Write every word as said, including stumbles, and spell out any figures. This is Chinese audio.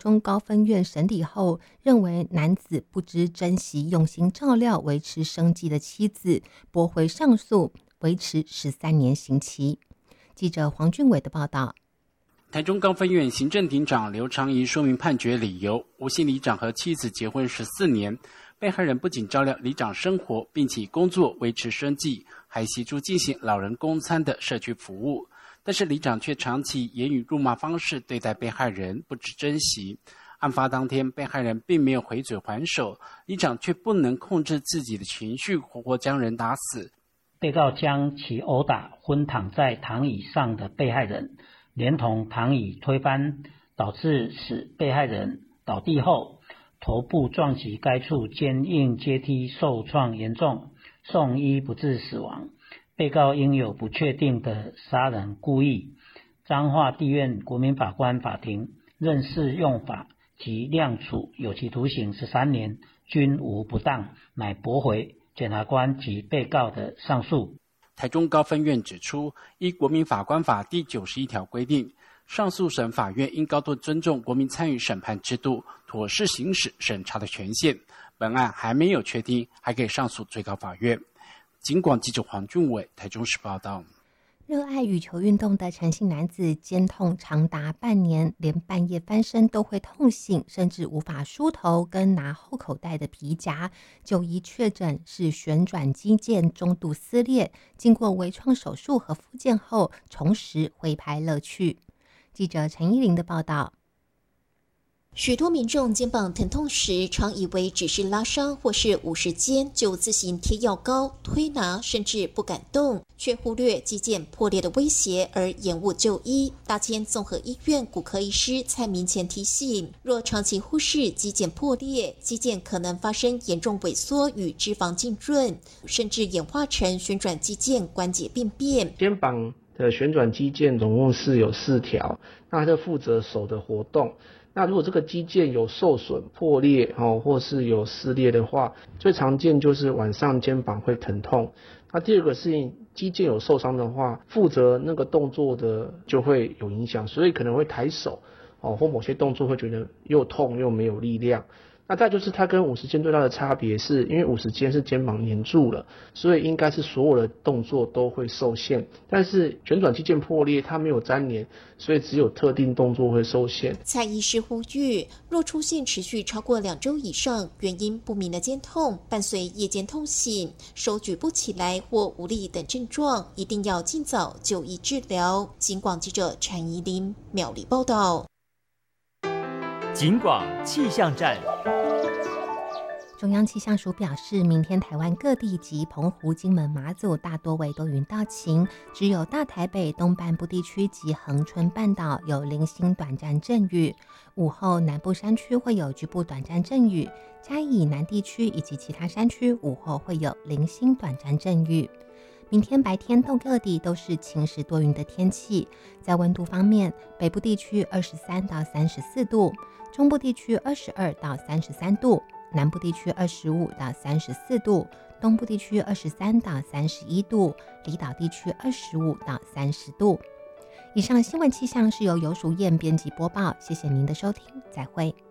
中高分院审理后，认为男子不知珍惜、用心照料维持生计的妻子，驳回上诉，维持十三年刑期。记者黄俊伟的报道。 台中高分院行政庭长刘长仪说明判决理由：吴姓里长和妻子结婚十四年，被害人不仅照料里长生活，并且以工作维持生计，还协助进行老人供餐的社区服务。但是里长却长期言语辱骂方式对待被害人，不知珍惜。案发当天，被害人并没有回嘴还手，里长却不能控制自己的情绪，活活将人打死。 被告将其殴打昏躺在躺椅上的被害人，连同躺椅推翻，导致使被害人倒地后，头部撞击该处坚硬阶梯受创严重，送医不治死亡。被告应有不确定的杀人故意。彰化地院国民法官法庭认适用法及量处有期徒刑十三年，均无不当，乃驳回检察官及被告的上诉。 台中高分院指出，依国民法官法第九十一条规定，上诉审法院应高度尊重国民参与审判制度，妥适行使审查的权限。本案还没有确定，还可以上诉最高法院。警广记者黄俊伟台中市报道。 热爱羽球运动的陈姓男子肩痛长达半年，连半夜翻身都会痛醒，甚至无法梳头跟拿后口袋的皮夹。就医确诊是旋转肌腱中度撕裂，经过微创手术和复健后，重拾挥拍乐趣。记者陈依玲的报道。 许多民众肩膀疼痛时，常以为只是拉伤或是五十肩，就自行贴药膏、推拿，甚至不敢动，却忽略肌腱破裂的威胁而延误就医。大千综合医院骨科医师蔡明前提醒，若长期忽视肌腱破裂，肌腱可能发生严重萎缩与脂肪浸润，甚至演化成旋转肌腱关节病变。 肩膀的旋转肌腱总共是有四条，那它负责手的活动。那如果这个肌腱有受损、破裂哦，或是有撕裂的话，最常见就是晚上肩膀会疼痛。那第二个是肌腱有受伤的话，负责那个动作的就会有影响，所以可能会抬手哦，或某些动作会觉得又痛又没有力量。那再就是它跟五十肩最大的差别是，因为五十肩是肩膀黏住了，所以应该是所有的动作都会受限。但是旋转肌腱破裂它没有粘连，所以只有特定动作会受限。 蔡医师呼吁，若出现持续超过两周以上、原因不明的肩痛，伴随夜间痛醒、手举不起来或无力等症状，一定要尽早就医治疗。警广记者陈怡琳苗栗报道。 警广气象站。 中央气象署表示，明天台湾各地及澎湖、金门、马祖大多为多云到晴，只有大台北东半部地区及恒春半岛有零星短暂阵雨。午后南部山区会有局部短暂阵雨，嘉义以南地区以及其他山区午后会有零星短暂阵雨。明天白天到各地都是晴时多云的天气。在温度方面，北部地区二十三到三十四度，中部地区二十二到三十三度，南部地区二十五到三十四度，东部地区二十三到三十一度，离岛地区二十五到三十度。以上新闻气象是由游淑燕编辑播报，谢谢您的收听，再会。